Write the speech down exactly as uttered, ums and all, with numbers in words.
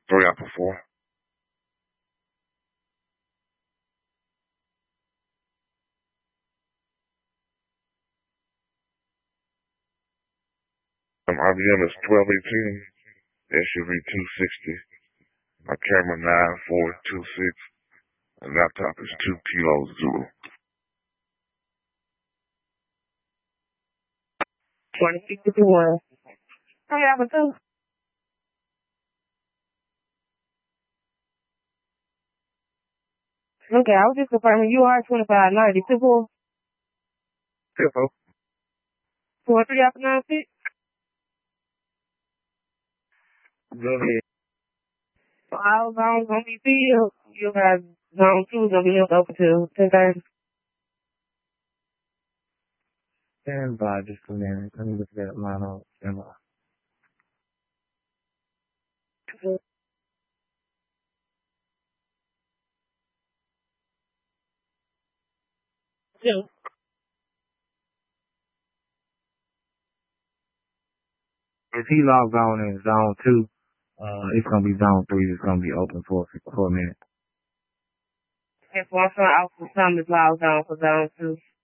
Three out of four. My R P M is twelve eighteen. S U V two sixty. My camera nine four two six. My laptop is two kilos zero. twenty-six fifty-one. How you have a two? Okay, I was just confirming you are twenty-five ninety. Two four. Two four. Four three after nine six. Go ahead. So I was on gonna be filled. You guys zone two gonna be open till ten thirty. Stand by just a minute. Let me look at my own camera. Two. If he logs on in zone two, uh, it's gonna be zone three. It's gonna be open for for a minute. That's one front officer Summers logged on for zone two.